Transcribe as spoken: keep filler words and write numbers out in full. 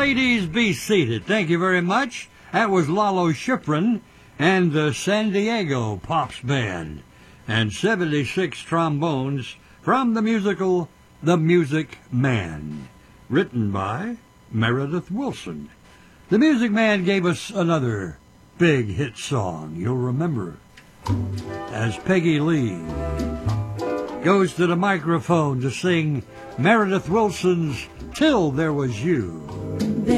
ladies be seated. Thank you very much. That was Lalo Schifrin and the San Diego Pops Band, and seventy-six trombones from the musical The Music Man, written by Meredith Willson. The Music Man gave us another big hit song, you'll remember, as Peggy Lee goes to the microphone to sing Meredith Willson's Till There Was You.